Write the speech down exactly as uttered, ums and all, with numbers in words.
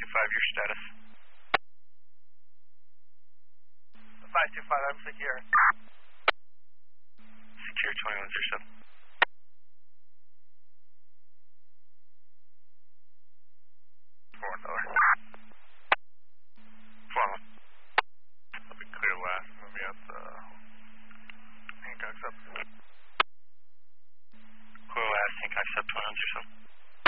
five, your status. five two five, I'm secure. Secure twenty-one zero seven.